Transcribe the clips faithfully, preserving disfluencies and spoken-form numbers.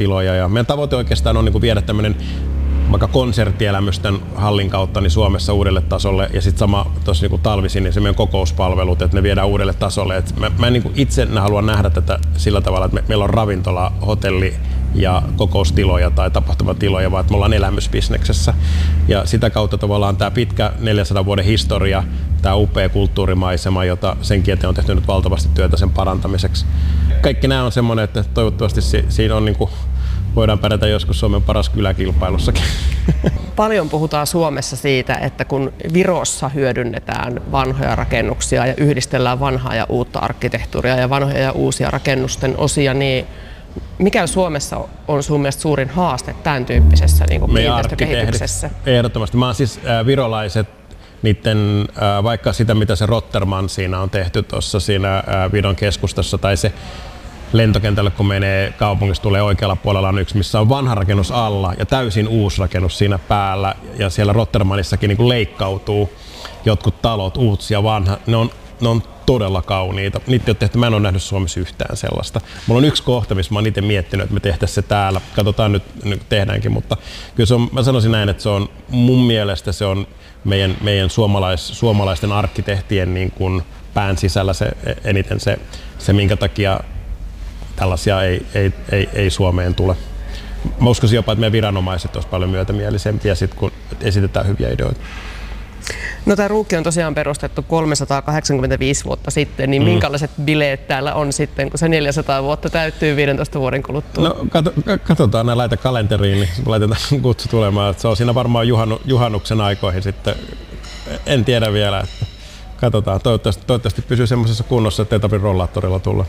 tiloja. Ja meidän tavoite oikeastaan on niin kuin viedä tämmöinen vaikka konserttielämysten hallin kautta niin Suomessa uudelle tasolle, ja sitten sama tuossa niin talvisin, niin se meidän kokouspalvelut, että ne viedään uudelle tasolle. Et mä, mä niin kuin itse haluan nähdä tätä sillä tavalla, että me, meillä on ravintola, hotelli ja kokoustiloja tai tapahtumatiloja, vaan että me ollaan elämysbisneksessä. Ja sitä kautta tavallaan tämä pitkä neljänsadan vuoden historia, tämä upea kulttuurimaisema, jota senkin eteen on tehty nyt valtavasti työtä sen parantamiseksi. Kaikki nämä on semmoinen, että toivottavasti si, siinä on niin kuin voidaan pärjätä joskus Suomen paras kyläkilpailussakin. Paljon puhutaan Suomessa siitä, että kun Virossa hyödynnetään vanhoja rakennuksia ja yhdistellään vanhaa ja uutta arkkitehtuuria ja vanhoja ja uusia rakennusten osia, niin mikä Suomessa on sun mielestä suurin haaste tämän tyyppisessä niin kuin kiinteistökehityksessä? Ehdottomasti. Mä oon siis äh, virolaiset, niiden, äh, vaikka sitä mitä se Rotterdam siinä on tehty tuossa siinä äh, Viron keskustassa tai se lentokentälle, kun menee kaupungissa, tulee oikealla puolella on yksi, missä on vanha rakennus alla ja täysin uusi rakennus siinä päällä. Ja siellä Rotterdanissakin niin kuin leikkautuu jotkut talot, uusi ja vanha. Ne on, ne on todella kauniita. Niitä ei ole tehty, mä en ole nähnyt Suomessa yhtään sellaista. Mulla on yksi kohta, missä mä oon itse miettinyt, että me tehtäisiin se täällä. Katsotaan nyt, nyt tehdäänkin, mutta kyllä se on, mä sanoisin näin, että se on mun mielestä se on meidän, meidän suomalais, suomalaisten arkkitehtien niin kuin pään sisällä se, eniten se, se minkä takia tällaisia ei, ei, ei, ei Suomeen tule. Mä uskoisin jopa, että meidän viranomaiset olisivat paljon myötämielisempiä, sit, kun esitetään hyviä ideoita. No, tämä Ruukki on tosiaan perustettu kolmesataakahdeksankymmentäviisi vuotta sitten, niin mm. minkälaiset bileet täällä on sitten, kun se neljäsataa vuotta täyttyy viidentoista vuoden kuluttua? No kato, katsotaan, ne laita kalenteriin, niin laitetaan kutsu tulemaan. Se on siinä varmaan juhannu, juhannuksen aikoihin sitten, en tiedä vielä. Että katsotaan, toivottavasti, toivottavasti pysyy semmoisessa kunnossa, että ei tarvitse rollaattorilla tulla.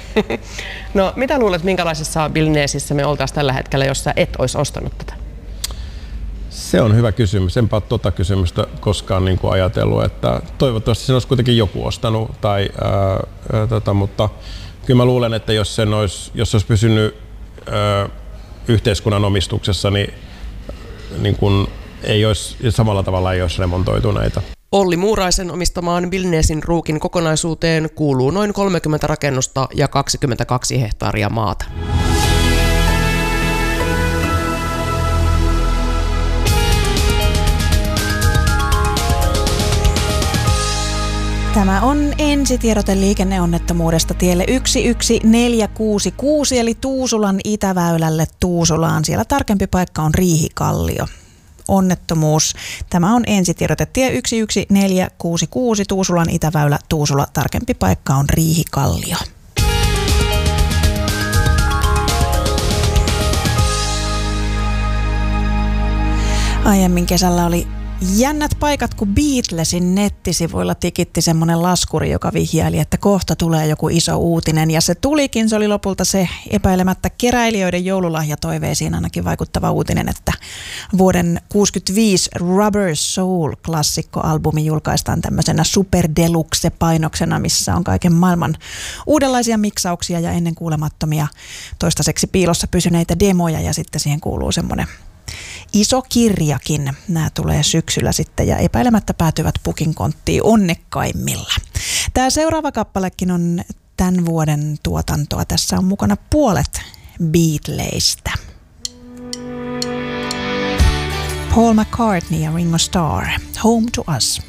No, mitä luulet, minkälaisessa Vilniisissä me oltaisiin tällä hetkellä, jos sä et olisi ostanut tätä? Se on hyvä kysymys. Enpä ole tuota kysymystä koskaan niin kuin ajatellut, että toivottavasti sen olisi kuitenkin joku ostanut, tai, ää, tota, mutta kyllä mä luulen, että jos sen olisi, jos se olisi pysynyt ää, yhteiskunnan omistuksessa, niin, niin kuin ei olisi, samalla tavalla ei olisi remontoituneita. Olli Muuraisen omistamaan Vilniesin Ruukin kokonaisuuteen kuuluu noin kolmekymmentä rakennusta ja kaksikymmentäkaksi hehtaaria maata. Tämä on ensitiedote liikenneonnettomuudesta tielle yksi yksi neljä kuusi kuusi eli Tuusulan itäväylälle Tuusulaan. Siellä tarkempi paikka on Riihikallio. Onnettomuus. Tämä on ensitiedote tie yksi yksi neljä kuusi kuusi Tuusulan itäväylä Tuusula. Tarkempi paikka on Riihikallio. Aiemmin kesällä oli jännät paikat, kun Beatlesin nettisivuilla tikitti semmoinen laskuri, joka vihjaili, että kohta tulee joku iso uutinen. Ja se tulikin, se oli lopulta se epäilemättä keräilijöiden joululahjatoiveisiin ainakin vaikuttava uutinen, että vuoden kuusikymmentäviisi Rubber Soul-klassikkoalbumi julkaistaan tämmöisenä super deluxe-painoksena, missä on kaiken maailman uudenlaisia miksauksia ja ennenkuulemattomia toistaiseksi piilossa pysyneitä demoja, ja sitten siihen kuuluu semmoinen iso kirjakin. Nämä tulee syksyllä sitten ja epäilemättä päätyvät pukin konttiin onnekkaimmilla. Tämä seuraava kappalekin on tämän vuoden tuotantoa. Tässä on mukana puolet Beatlesista. Paul McCartney ja Ringo Starr, Home to Us.